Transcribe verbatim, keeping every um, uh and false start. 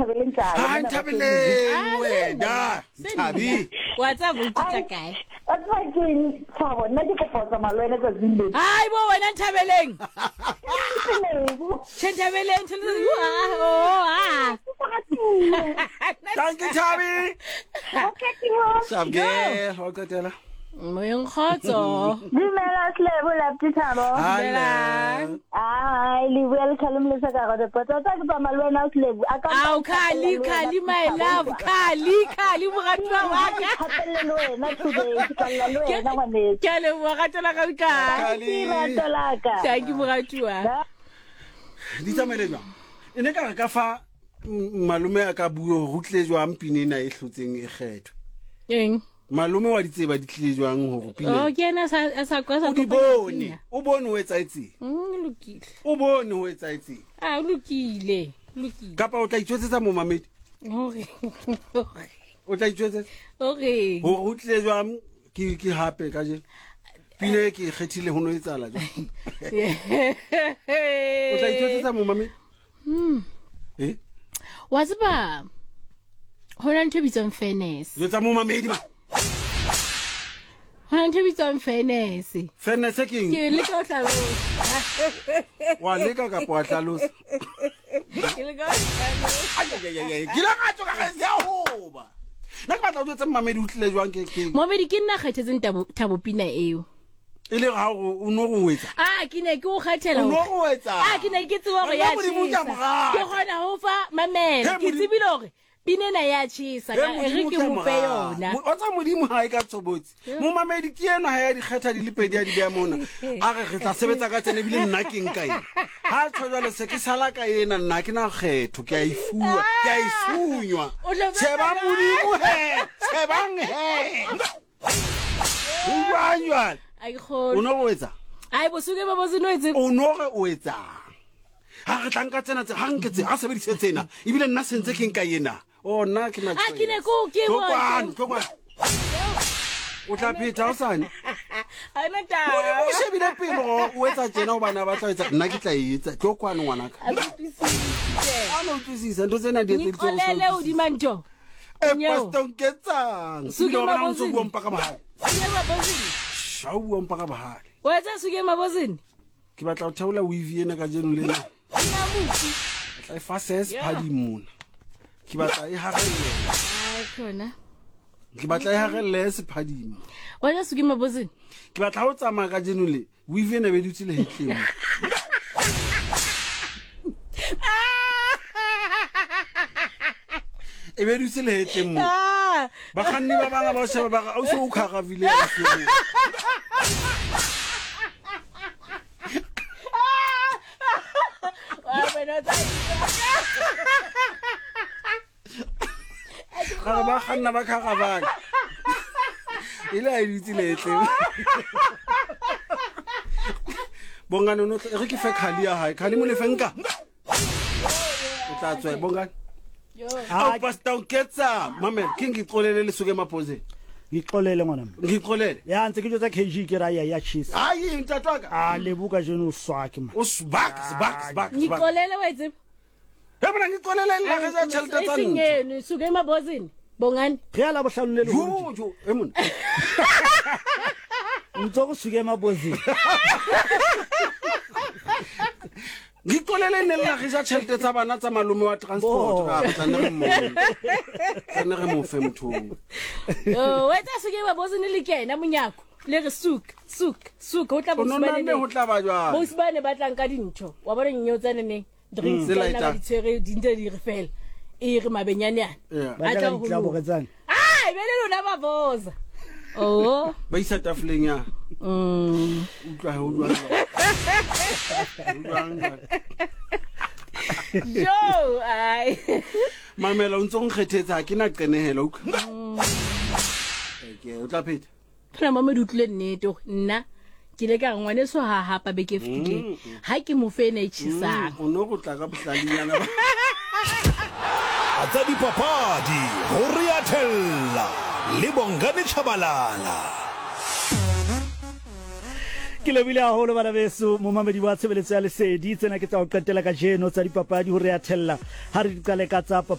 Nthabeleng tla. Ha Nthabeleng wena. Thabi. What's up with you guy? What's my doing? Thabo, nna ke kopotsa malwena ka zimbe. Hayi bo wena Nthabeleng. Nthabeleng nthabeleng you ah oh ah. Thank you Thabi. Okay, Timo. Sabge, ho qetela. Moyeng khotso. Dumela Slebo lapti Thabo. Hala. Ai, le bua le khalem le saka go potsa tsa ke ba malwena Slebo. Aka Au khali khali my love khali khali mogatwa wa ka. Hapelle wena today ke kalla le wena ngwane. Ke le mogatela ka ka. Khali. Ratolaka. Thank you mogatwa. Di tsamele jwa. Ene ka ka fa malume a ka buo go tle jwa mpine na e hlotseng e kgetho. Eng? Malume wa ditseba di tle jwang go pine. Oh ke na sa sa kwa sa o di bone o bone o etsaetse mm lokile o bone o etsaetse ah lokile lokile kapa o tla itsetsa mo mamedi okay o tla itsetsa okay go go tle jwang ke ke hape ka je pine ke kgethile ho no etsala jwa o tla itsetsa mo mamedi mm eh wa tseba hona ntho bitsang fairness yo tsa mo mamedi ba hona ntho bitsang fairness fairness ke eng ke le ka tlalo wa le ka ka po tlalosa ke le ka tlalo ke la ga tsoga ga se hoba na ka batla o tsa mamedi o tle jwang ke ke mamedi ke nna kgethetseng tabo tabo pina eo ile ga o no go wetsa ah ke ne ke o kgethela o no go wetsa ah ke ne ke tsewa go ya tshisa ke gona ho fa mamela ke tsebile gore pinena ya tshisa ka re ke mo pe yona o tsa modimo ha e ka tsobotsi mo mamedi ke ena ha ya di kgetha di lepedi ya di bea mona a re re tla sebetsa ka tsene bile nna ke nka ena ha tshwala le se ke sala ka ena nna ke na kgetho ke a ifua ke a isunywa tsheba modimo he tshebang he o banywa ai khona o no go etsa ai bosuke ba bozino etse o no ge o etsa ha re tlanka tsena tse hanketse ha sebedise tsena ebile nna sentse ke nka ena o nna ke na a ke ne ko ke go wa kwa o tla pheta o sane ana ta o shebile pelo o etsa tsena o bana ba tla etsa nna ke tla etsa tlo kwana ngwana ka ana o tsisa ndo tsena di etsa o lele o di manto e pastor nketsang Suke suke ba mabozini. ntse go mpaka bahale suke mabozini sha o bua mpaka bahale wa tsa suke mabozini ke batla o theola weave ena ka jeno lena na musi tla e fases phadi mona ke batla e hagelle ai khona ke batla e hagelle se phadimo wa tsa suke mabozini ke batla o tsamaya ka jeno le weave ena be dutse le hetleng e be dutse le hetleng mo ah ba kganni ba banga ba sheba ba o so o khagavile ya se wa bena tsa ga ba kganna ba khagavana ile a dutse le hetleng bongane no re ke fe khali ya hae khali mo le fenka o tla tswe bongane a pastor nketsa mama ke ngixolele le suke emapozeni ngixolele ngwana ngixolele ya ntse ke jotsa K G ke ra ya ya chisa hayi ntatwaka a lebuka jeno swaki ma o sbak sbak sbak ni kolele wa itse he bona ngixolele la ga za chelta tsa nna singene suke emabozini bongani re ala bohlalolele jo jo e mona ntso go suke mabozi ngixolele ne la ga za chelta tsa bana tsa malume wa transport ga tla nne mo tsene re mo fe motho oh wa tsa suke emabozini le kena monyako le re suk suk suk o tla bo no nne ho tla ba jwa bo sibane ba tlang ka dintho wa bona nnyo tsane ne drinks Mm, tsena selaita. ba ditshwere dinte di re fela e re mabenyane yana Yeah. ba tla ditla bogetsana ah e bele lona ba boza oh ba isa tafoleng ya mm utlwa ho utlwa jo ai mamela o ntse o nkgethetsa ke na qenehela o ke o tla pheta phela mama dutle nnete gore nna ke le ka ngwane so ha hapa be ke fitile ha ke mo fe ne chisang o no go tla ka bohlalinyana ba tsa dipapadi go Riathella le Bongani Tshabalala ke lebile haholo bana beso mo mamedi wa tshebeletso ya lesedi tsena ke tsa o qetela ka jeno tsa dipapadi ho Riathella ha re di qale ka tsa